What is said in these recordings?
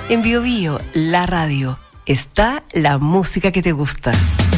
En Bio Bio, la radio, está la música que te gusta.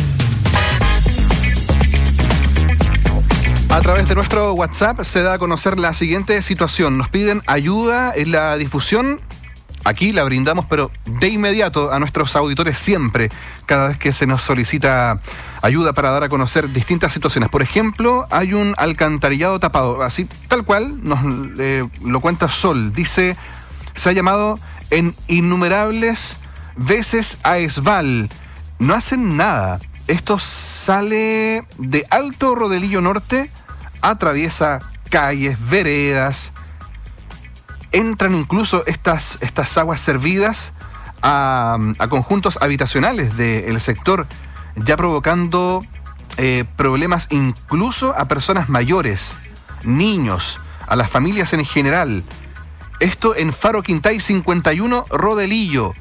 A través de nuestro WhatsApp se da a conocer la siguiente situación. Nos piden ayuda en la difusión. Aquí la brindamos, pero de inmediato a nuestros auditores siempre, cada vez que se nos solicita ayuda para dar a conocer distintas situaciones. Por ejemplo, hay un alcantarillado tapado, así tal cual nos lo cuenta Sol. Dice, se ha llamado en innumerables veces a ESVAL. No hacen nada. Esto sale de Alto Rodelillo Norte, atraviesa calles, veredas. Entran incluso estas aguas servidas a conjuntos habitacionales del sector, ya provocando problemas incluso a personas mayores, niños, a las familias en general. Esto en Faro Quintay 51 Rodelillo.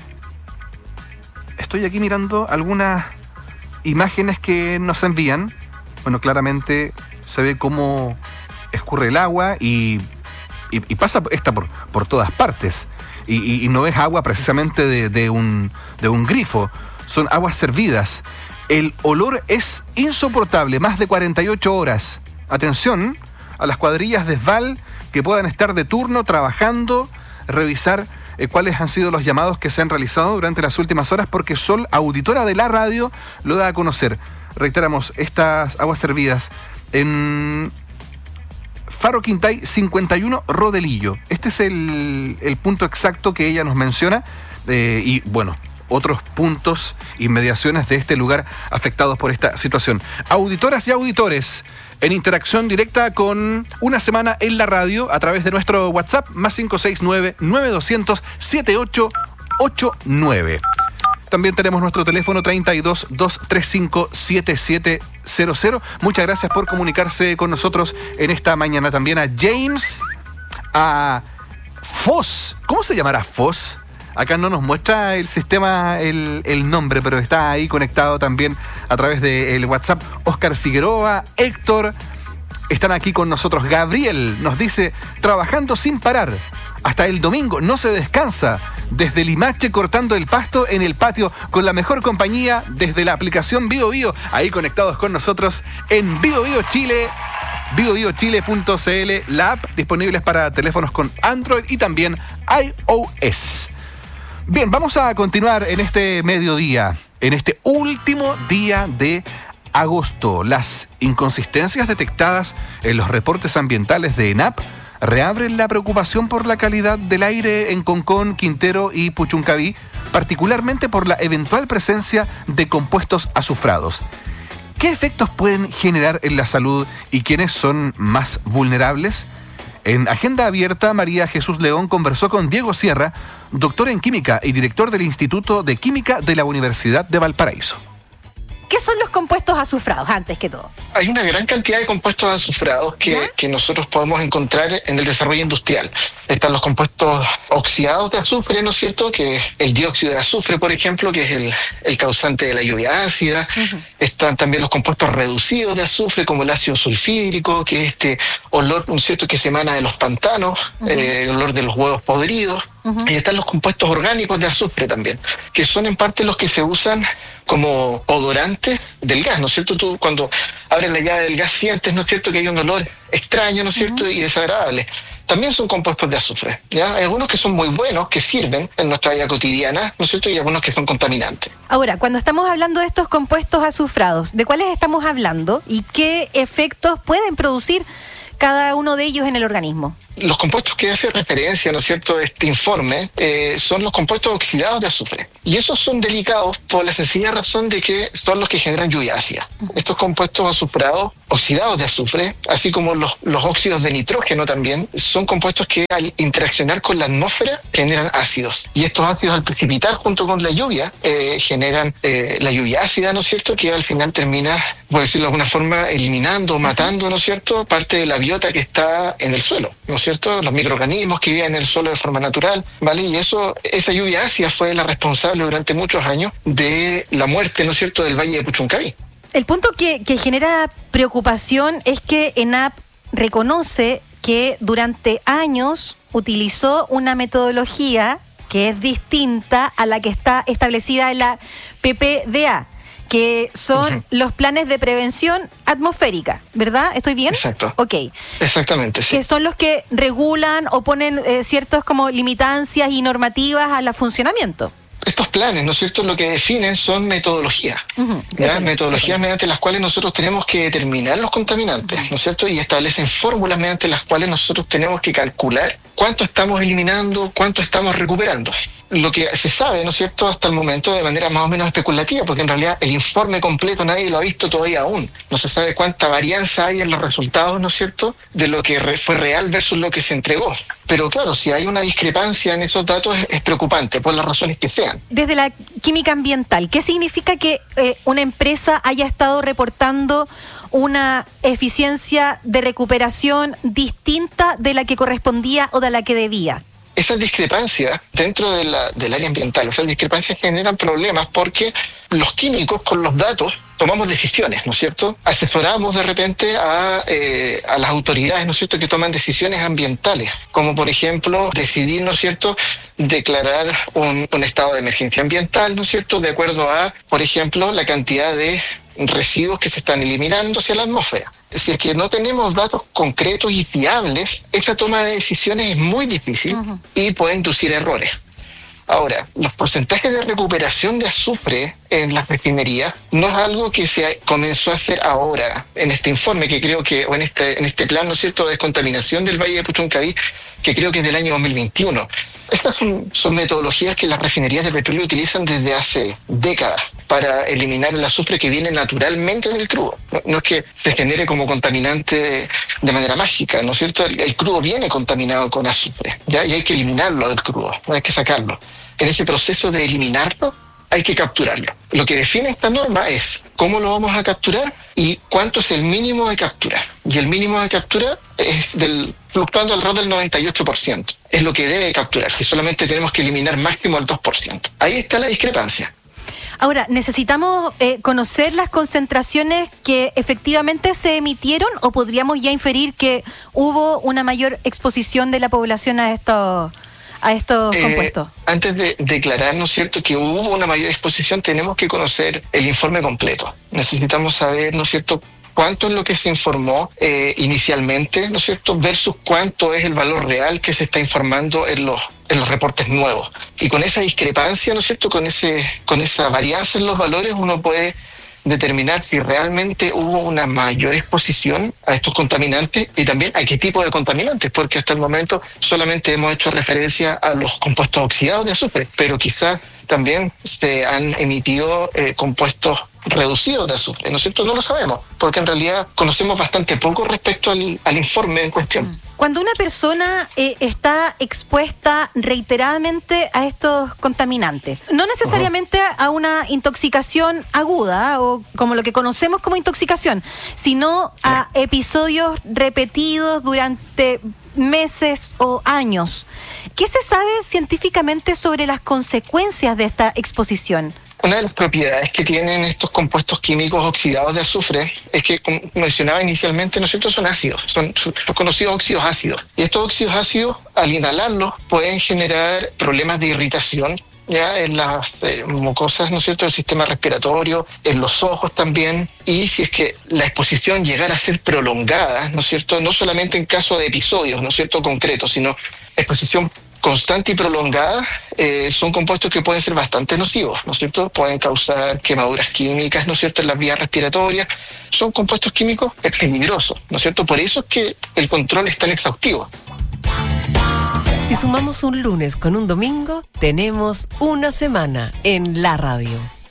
Estoy aquí mirando algunas imágenes que nos envían. Bueno, claramente se ve cómo escurre el agua y pasa esta por todas partes. Y no es agua precisamente de un grifo, son aguas servidas. El olor es insoportable, más de 48 horas. Atención a las cuadrillas de ESVAL que puedan estar de turno trabajando, revisar cuáles han sido los llamados que se han realizado durante las últimas horas, porque Sol, auditora de la radio, lo da a conocer. Reiteramos, estas aguas servidas en Faro Quintay 51 Rodelillo. Este es el punto exacto que ella nos menciona, y bueno, otros puntos, inmediaciones de este lugar afectados por esta situación. Auditoras y auditores, en interacción directa con Una Semana en la Radio, a través de nuestro WhatsApp, más 569-9200-7889. También tenemos nuestro teléfono 32-235-7700. Muchas gracias por comunicarse con nosotros en esta mañana. También a James, a Foss. ¿Cómo se llamará Foss? Acá no nos muestra el sistema el nombre, pero está ahí conectado también a través del WhatsApp. Oscar Figueroa, Héctor, están aquí con nosotros. Gabriel nos dice, trabajando sin parar. Hasta el domingo no se descansa. Desde Limache cortando el pasto en el patio con la mejor compañía desde la aplicación Bio Bio. Ahí conectados con nosotros en Bio Bio Chile. BioBioChile.cl, la app disponibles para teléfonos con Android y también iOS. Bien, vamos a continuar en este mediodía, en este último día de agosto. Las inconsistencias detectadas en los reportes ambientales de ENAP reabren la preocupación por la calidad del aire en Concón, Quintero y Puchuncaví, particularmente por la eventual presencia de compuestos azufrados. ¿Qué efectos pueden generar en la salud y quiénes son más vulnerables? En Agenda Abierta, María Jesús León conversó con Diego Sierra, doctor en química y director del Instituto de Química de la Universidad de Valparaíso. ¿Qué son los compuestos azufrados, antes que todo? Hay una gran cantidad de compuestos azufrados que nosotros podemos encontrar en el desarrollo industrial. Están los compuestos oxidados de azufre, ¿no es cierto? Que es el dióxido de azufre, por ejemplo, que es el causante de la lluvia ácida. Uh-huh. Están también los compuestos reducidos de azufre, como el ácido sulfídrico, que es este olor, ¿no es cierto?, que se emana de los pantanos, uh-huh. El olor de los huevos podridos. Uh-huh. Y están los compuestos orgánicos de azufre también, que son en parte los que se usan como odorantes del gas, ¿no es cierto? Tú cuando abres la llave del gas sientes, ¿no es cierto?, que hay un olor extraño, ¿no es cierto?, uh-huh. y desagradable. También son compuestos de azufre, ¿ya? Hay algunos que son muy buenos, que sirven en nuestra vida cotidiana, ¿no es cierto?, y algunos que son contaminantes. Ahora, cuando estamos hablando de estos compuestos azufrados, ¿de cuáles estamos hablando y qué efectos pueden producir cada uno de ellos en el organismo? Los compuestos que hace referencia, ¿no es cierto?, este informe, son los compuestos oxidados de azufre. Y esos son delicados por la sencilla razón de que son los que generan lluvia ácida. Estos compuestos azufrados, oxidados de azufre, así como los óxidos de nitrógeno también, son compuestos que al interaccionar con la atmósfera generan ácidos. Y estos ácidos al precipitar junto con la lluvia generan la lluvia ácida, ¿no es cierto?, que al final termina, por decirlo de alguna forma, eliminando o matando, ¿no es cierto?, parte de la biota que está en el suelo, ¿no es cierto?, los microorganismos que viven en el suelo de forma natural, ¿vale? Y esa lluvia ácida fue la responsable durante muchos años de la muerte, ¿no es cierto?, del Valle de Puchuncaví. El punto que genera preocupación es que ENAP reconoce que durante años utilizó una metodología que es distinta a la que está establecida en la PPDA, que son los planes de prevención atmosférica, ¿verdad? ¿Estoy bien? Exacto. Ok. Exactamente, sí. Que son los que regulan o ponen ciertos como limitancias y normativas al funcionamiento. Estos planes, ¿no es cierto?, lo que definen son metodologías, ¿ya? Metodologías mediante las cuales nosotros tenemos que determinar los contaminantes, ¿no es cierto?, y establecen fórmulas mediante las cuales nosotros tenemos que calcular cuánto estamos eliminando, cuánto estamos recuperando. Lo que se sabe, ¿no es cierto?, hasta el momento de manera más o menos especulativa, porque en realidad el informe completo nadie lo ha visto todavía aún. No se sabe cuánta varianza hay en los resultados, ¿no es cierto?, de lo que fue real versus lo que se entregó. Pero claro, si hay una discrepancia en esos datos es preocupante, por las razones que sean. Desde la química ambiental, ¿qué significa que una empresa haya estado reportando una eficiencia de recuperación distinta de la que correspondía o de la que debía? Esas discrepancias dentro del área ambiental, esas discrepancias generan problemas porque los químicos con los datos tomamos decisiones, ¿no es cierto? Asesoramos de repente a las autoridades, ¿no es cierto?, que toman decisiones ambientales, como por ejemplo decidir, ¿no es cierto?, declarar un estado de emergencia ambiental, ¿no es cierto?, de acuerdo a, por ejemplo, la cantidad de residuos que se están eliminando hacia la atmósfera. Si es que no tenemos datos concretos y fiables, esa toma de decisiones es muy difícil y puede inducir errores. Ahora, los porcentajes de recuperación de azufre en las refinerías no es algo que se comenzó a hacer ahora en este informe, que creo que, o en este plan, ¿no es cierto?, de descontaminación del Valle de Puchuncaví, que creo que es del año 2021. Estas son metodologías que las refinerías de petróleo utilizan desde hace décadas para eliminar el azufre que viene naturalmente del crudo. No es que se genere como contaminante de manera mágica, ¿no es cierto? El crudo viene contaminado con azufre, ¿ya? Y hay que eliminarlo del crudo, no hay que sacarlo. En ese proceso de eliminarlo, hay que capturarlo. Lo que define esta norma es cómo lo vamos a capturar y cuánto es el mínimo de captura. Y el mínimo de captura es fluctuando alrededor del 98%. Es lo que debe capturar, si solamente tenemos que eliminar máximo el 2%. Ahí está la discrepancia. Ahora, ¿necesitamos conocer las concentraciones que efectivamente se emitieron o podríamos ya inferir que hubo una mayor exposición de la población a estos compuestos? Antes de declarar, ¿no es cierto?, que hubo una mayor exposición, tenemos que conocer el informe completo. Necesitamos saber, ¿no es cierto?, cuánto es lo que se informó inicialmente, ¿no es cierto?, versus cuánto es el valor real que se está informando en los reportes nuevos. Y con esa discrepancia, ¿no es cierto?, con esa varianza en los valores, uno puede determinar si realmente hubo una mayor exposición a estos contaminantes y también a qué tipo de contaminantes, porque hasta el momento solamente hemos hecho referencia a los compuestos oxidados de azufre, pero quizás también se han emitido compuestos reducidos de azufre, ¿no es cierto? No lo sabemos, porque en realidad conocemos bastante poco respecto al informe en cuestión. Cuando una persona está expuesta reiteradamente a estos contaminantes, no necesariamente a una intoxicación aguda o como lo que conocemos como intoxicación, sino a episodios repetidos durante meses o años. ¿Qué se sabe científicamente sobre las consecuencias de esta exposición? Una de las propiedades que tienen estos compuestos químicos oxidados de azufre es que, como mencionaba inicialmente, ¿no es cierto?, son ácidos, son los conocidos óxidos ácidos. Y estos óxidos ácidos, al inhalarlos, pueden generar problemas de irritación ya en las mucosas, ¿no es cierto?, del sistema respiratorio, en los ojos también. Y si es que la exposición llegara a ser prolongada, ¿no es cierto?, no solamente en caso de episodios, ¿no es cierto?, concretos, sino exposición constante y prolongada, son compuestos que pueden ser bastante nocivos, ¿no es cierto? Pueden causar quemaduras químicas, ¿no es cierto?, en las vías respiratorias. Son compuestos químicos peligrosos, ¿no es cierto? Por eso es que el control es tan exhaustivo. Si sumamos un lunes con un domingo, tenemos una semana en la radio.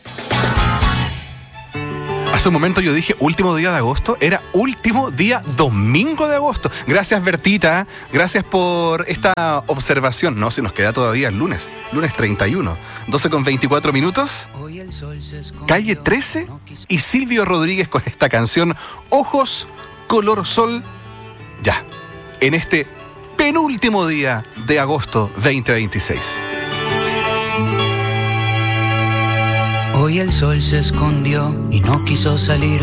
Hace un momento yo dije último día de agosto, era último día domingo de agosto. Gracias, Bertita, gracias por esta observación. No, se nos queda todavía el lunes 31, 12:24. Calle 13 y Silvio Rodríguez con esta canción Ojos Color Sol, ya, en este penúltimo día de agosto 2026. Hoy el sol se escondió y no quiso salir.